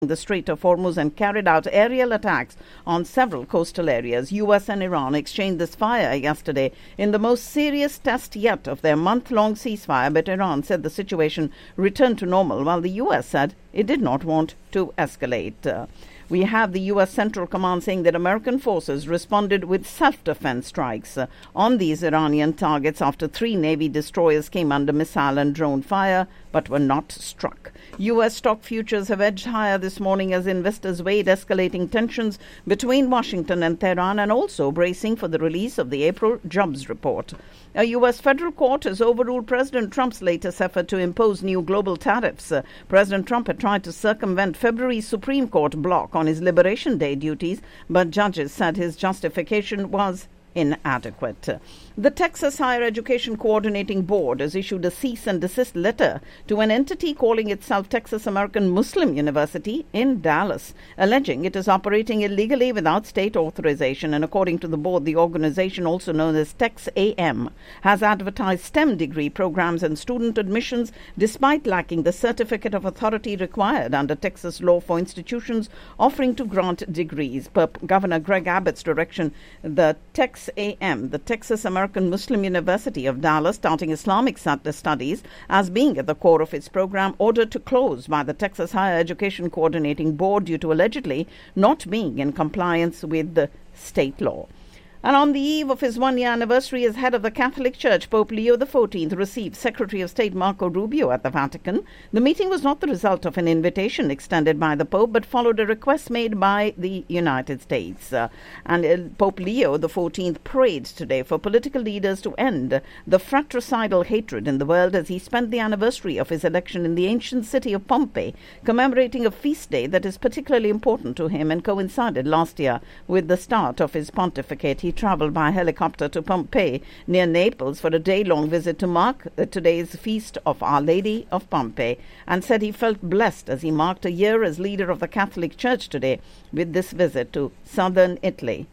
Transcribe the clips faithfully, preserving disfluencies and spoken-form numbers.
the Strait of Hormuz and carried out aerial attacks on several coastal areas. U S and Iran exchanged this fire yesterday in the most serious test yet of their month-long ceasefire, but Iran said the situation returned to normal, while the U S said it did not want to escalate. Uh, We have the U S Central Command saying that American forces responded with self-defense strikes uh, on these Iranian targets after three Navy destroyers came under missile and drone fire but were not struck. U S stock futures have edged higher this morning as investors weighed escalating tensions between Washington and Tehran and also bracing for the release of the April jobs report. A U S federal court has overruled President Trump's latest effort to impose new global tariffs. Uh, President Trump had tried to circumvent February's Supreme Court block on his Liberation Day duties, but judges said his justification was inadequate. The Texas Higher Education Coordinating Board has issued a cease and desist letter to an entity calling itself Texas American Muslim University in Dallas, alleging it is operating illegally without state authorization. And according to the board, the organization, also known as Tex A M, has advertised STEM degree programs and student admissions despite lacking the certificate of authority required under Texas law for institutions offering to grant degrees. Per Governor Greg Abbott's direction, the Tex A M, the Texas American Muslim University of Dallas, starting Islamic studies as being at the core of its program, ordered to close by the Texas Higher Education Coordinating Board due to allegedly not being in compliance with the state law. And on the eve of his one-year anniversary as head of the Catholic Church, Pope Leo the fourteenth received Secretary of State Marco Rubio at the Vatican. The meeting was not the result of an invitation extended by the Pope, but followed a request made by the United States. Uh, and uh, Pope Leo the fourteenth prayed today for political leaders to end the fratricidal hatred in the world as he spent the anniversary of his election in the ancient city of Pompeii, commemorating a feast day that is particularly important to him and coincided last year with the start of his pontificate. He He travelled by helicopter to Pompeii near Naples for a day-long visit to mark uh, today's feast of Our Lady of Pompeii, and said he felt blessed as he marked a year as leader of the Catholic Church today with this visit to southern Italy.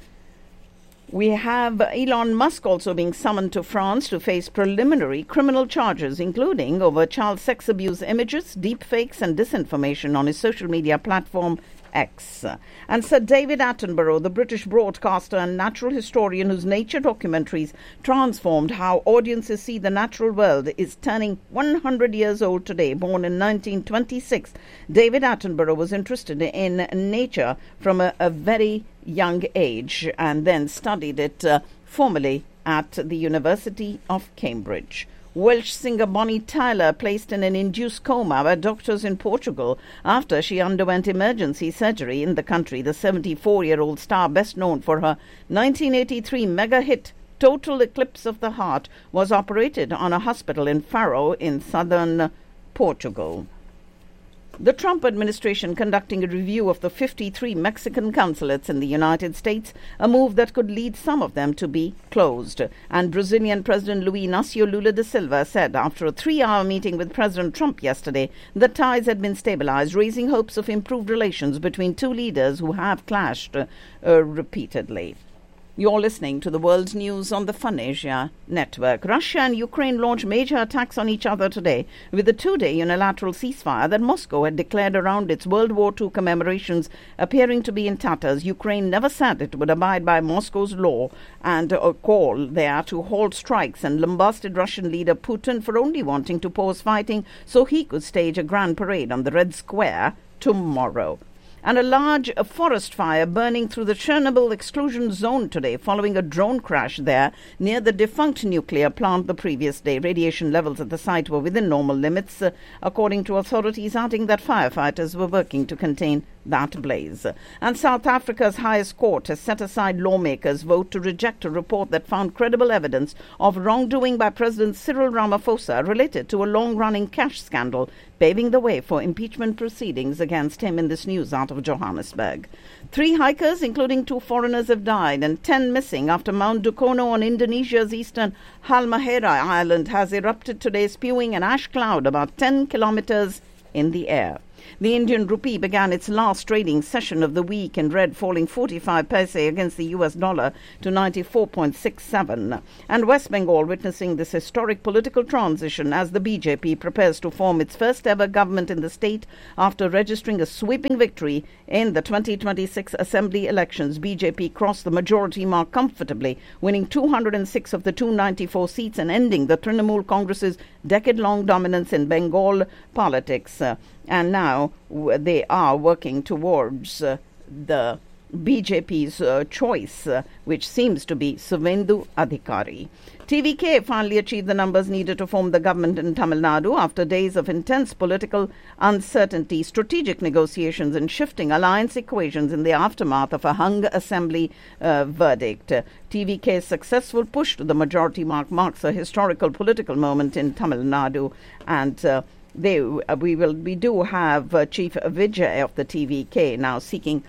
We have Elon Musk also being summoned to France to face preliminary criminal charges, including over child sex abuse images, deepfakes and disinformation on his social media platform X. And Sir David Attenborough, the British broadcaster and natural historian whose nature documentaries transformed how audiences see the natural world, is turning one hundred years old today. Born in nineteen twenty-six, David Attenborough was interested in nature from a, a very young age and then studied it uh, formally at the University of Cambridge. Welsh singer Bonnie Tyler placed in an induced coma by doctors in Portugal after she underwent emergency surgery in the country. The seventy-four-year-old star, best known for her nineteen eighty-three mega hit Total Eclipse of the Heart, was operated on a hospital in Faro in southern Portugal. The Trump administration conducting a review of the fifty-three Mexican consulates in the United States, a move that could lead some of them to be closed. And Brazilian President Luiz Inácio Lula da Silva said after a three-hour meeting with President Trump yesterday that ties had been stabilized, raising hopes of improved relations between two leaders who have clashed uh, uh, repeatedly. You're listening to the world news on the FunAsia network. Russia and Ukraine launched major attacks on each other today with a two-day unilateral ceasefire that Moscow had declared around its World War Two commemorations appearing to be in tatters. Ukraine never said it would abide by Moscow's law and a call there to halt strikes, and lambasted Russian leader Putin for only wanting to pause fighting so he could stage a grand parade on the Red Square tomorrow. And a large uh, forest fire burning through the Chernobyl exclusion zone today following a drone crash there near the defunct nuclear plant the previous day. Radiation levels at the site were within normal limits, uh, according to authorities, adding that firefighters were working to contain that blaze. And South Africa's highest court has set aside lawmakers' vote to reject a report that found credible evidence of wrongdoing by President Cyril Ramaphosa related to a long-running cash scandal, paving the way for impeachment proceedings against him. In this news out of Johannesburg, three hikers, including two foreigners, have died and ten missing after Mount Dukono on Indonesia's eastern Halmahera Island has erupted today, spewing an ash cloud about ten kilometers in the air. The Indian rupee began its last trading session of the week in red, falling forty-five paise against the U S dollar to ninety-four point six seven. And West Bengal witnessing this historic political transition as the B J P prepares to form its first ever government in the state after registering a sweeping victory in the twenty twenty-six assembly elections. B J P crossed the majority mark comfortably, winning two hundred six of the two hundred ninety-four seats and ending the Trinamool Congress's decade-long dominance in Bengal politics. Uh, and now w- they are working towards uh, the B J P's uh, choice, uh, which seems to be Suvendu Adhikari. T V K finally achieved the numbers needed to form the government in Tamil Nadu after days of intense political uncertainty, strategic negotiations and shifting alliance equations in the aftermath of a hung assembly uh, verdict. Uh, T V K's successful push to the majority mark marks a historical political moment in Tamil Nadu, and uh, they uh, we will we do have uh, Chief Vijay of the T V K now seeking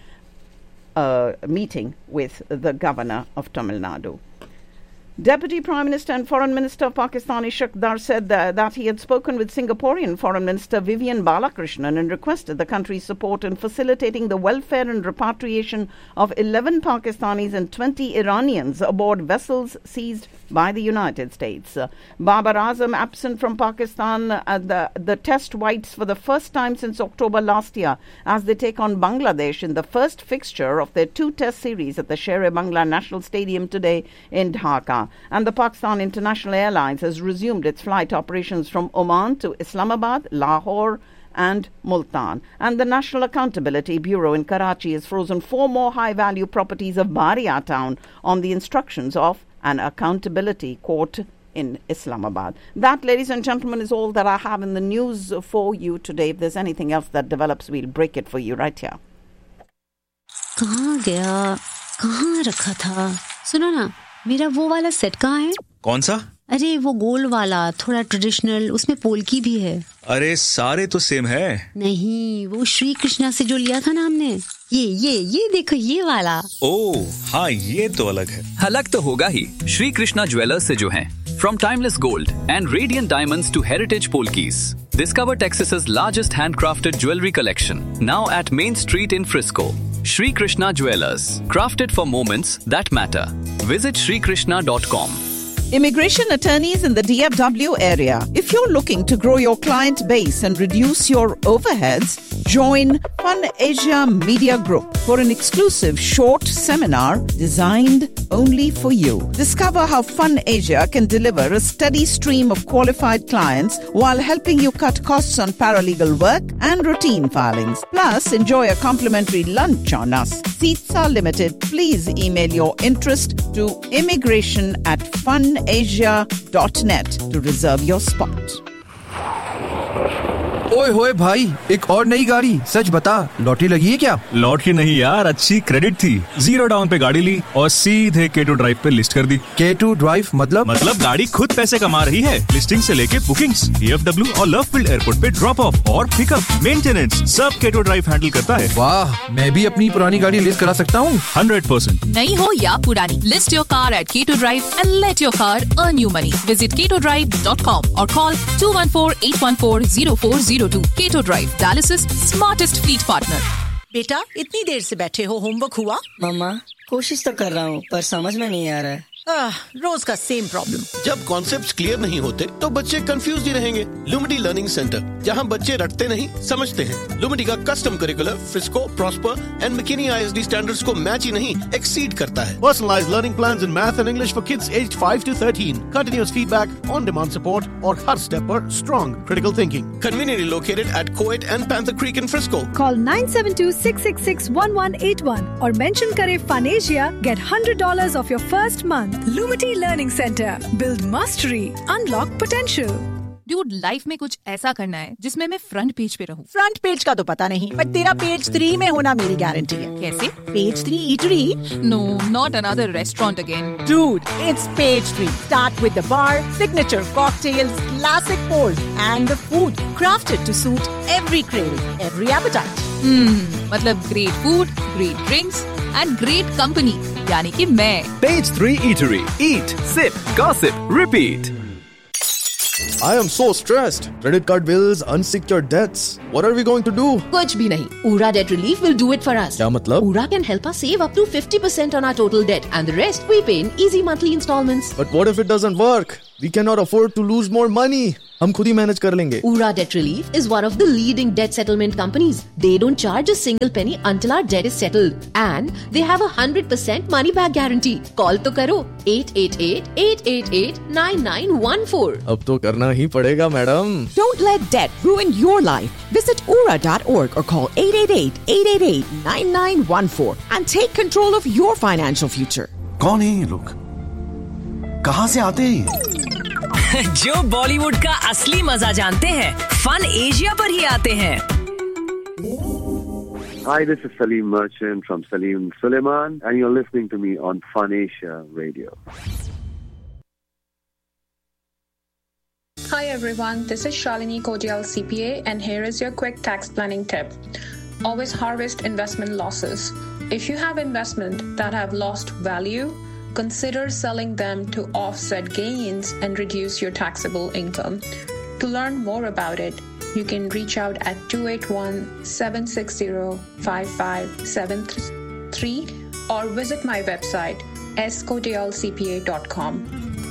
a meeting with the governor of Tamil Nadu. Deputy Prime Minister and Foreign Minister of Pakistan Ishaq Dar said that, that he had spoken with Singaporean Foreign Minister Vivian Balakrishnan and requested the country's support in facilitating the welfare and repatriation of eleven Pakistanis and twenty Iranians aboard vessels seized by the United States. Uh, Babar Azam absent from Pakistan at the, the test whites for the first time since October last year as they take on Bangladesh in the first fixture of their two-test series at the Sher-e-Bangla National Stadium today in Dhaka. And the Pakistan International Airlines has resumed its flight operations from Oman to Islamabad, Lahore and Multan. And the National Accountability Bureau in Karachi has frozen four more high-value properties of Baria town on the instructions of an accountability court in Islamabad. That, ladies and gentlemen, is all that I have in the news for you today. If there's anything else that develops, we'll break it for you right here. कहाँ गया? कहाँ रखा था? सुनो ना, मेरा वो वाला सेट कहाँ है? कौन सा? अरे वो गोल वाला, थोड़ा ट्रेडिशनल, उसमें पोल्की भी है। अरे सारे तो सेम है। नहीं, वो श्री कृष्णा से जो लिया था ना हमने, ये ये ये देखो ये वाला। ओह हाँ, ये तो अलग है। अलग तो होगा ही, श्री कृष्णा ज्वेलर्स से जो हैं। From timeless gold and radiant diamonds to heritage polkis, discover Texas's largest handcrafted jewelry collection, now at Main Street in Frisco. Shri Krishna Jewelers, crafted for moments that matter. Visit shri krishna dot com. Immigration attorneys in the D F W area. If you're looking to grow your client base and reduce your overheads, join Fun Asia Media Group for an exclusive short seminar designed only for you. Discover how Fun Asia can deliver a steady stream of qualified clients while helping you cut costs on paralegal work and routine filings. Plus, enjoy a complimentary lunch on us. Seats are limited. Please email your interest to immigration at fun asia dot net to reserve your spot. ओए होए भाई, एक और नई गाड़ी। सच बता, lottery लगी है क्या? लॉटरी नहीं यार, अच्छी क्रेडिट थी। जीरो डाउन पे गाड़ी ली और सीधे के टू ड्राइव पे लिस्ट कर दी। के टू ड्राइव मतलब? मतलब गाड़ी खुद पैसे कमा रही है। लिस्टिंग से लेके बुकिंग्स, डी एफ डब्ल्यू और लवफील्ड एयरपोर्ट पे ड्रॉप ऑफ और पिकअप, मेंटेनेंस, सब के टू ड्राइव हैंडल करता है। वाह, मैं भी अपनी पुरानी गाड़ी लिस्ट करा सकता हूँ। Hundred percent. नई हो या पुरानी, लिस्ट योर कार एट के to drive and let your car earn you money. Visit के टू ड्राइव डॉट कॉम और call to one four eight one four zero four zero to. के to drive, Dallas's smartest fleet partner. बेटा, इतनी देर से बैठे हो, homework हुआ? मम्मा, कोशिश तो कर रहा हूँ पर समझ में नहीं आ रहा है। आह, रोज का सेम प्रॉब्लम। जब कॉन्सेप्ट्स क्लियर नहीं होते तो बच्चे कंफ्यूज ही रहेंगे। लुमिटी लर्निंग सेंटर, जहां बच्चे रटते नहीं समझते हैं। लुमिटी का custom curricular Frisco, prosper and McKinney I S D standards को मैच ही नहीं एक्सीड करता है। Personalised learning plans in math and English for kids aged five to thirteen, continuous feedback, on demand support और हर स्टेप पर strong critical thinking. Conveniently located at Coed and Panther Creek in Frisco. Call nine seven two six six six one one eight one और mention करें Fun Asia, get one hundred dollars off your first month. Lumity Learning Center. Build mastery. Unlock potential. Dude, life में कुछ ऐसा करना है जिसमें मैं front page पे रहूं। फ्रंट पेज का तो पता नहीं, पर तेरा पेज थ्री में होना मेरी गारंटी है। कैसे? Page three eatery? No, not another restaurant again. Dude, it's page three. Start with the bar, signature cocktails, classic pours, and the food crafted to suit every craving, every appetite. Hmm, मतलब great food, great drinks, and great company. यानी कि मैं। Page three Eatery. Eat, sip, gossip, repeat. I am so stressed. Credit card bills, unsecured debts. What are we going to do? कुछ भी नहीं. Ura Debt Relief will do it for us. क्या मतलब? Ura can help us save up to fifty percent on our total debt, and the rest we pay in easy monthly installments. But what if it doesn't work? We cannot afford to lose more money. हम खुद ही manage कर लेंगे. Ura Debt Relief is one of the leading debt settlement companies. They don't charge a single penny until our debt is settled, and they have a one hundred percent money back guarantee. Call तो करो eight eight eight, eight eight eight, nine nine one four. अब तो करना ही पड़ेगा madam. Don't let debt ruin your life. Visit ura dot org or call eight eight eight, eight eight eight, nine nine one four and take control of your financial future. कौन है ये लोग? कहाँ से आते हैं? जो बॉलीवुड का असली मजा जानते हैं, फन एशिया पर ही आते हैं. Hi, this is Salim Merchant from Salim Suleiman, and you're listening to me on Fun Asia Radio. Hi everyone, this is Shalini Kodial C P A, and here is your quick tax planning tip. Always harvest investment losses. If you have investment that have lost value, consider selling them to offset gains and reduce your taxable income. To learn more about it, you can reach out at two eight one, seven six zero, five five seven three or visit my website s kodial c p a dot com.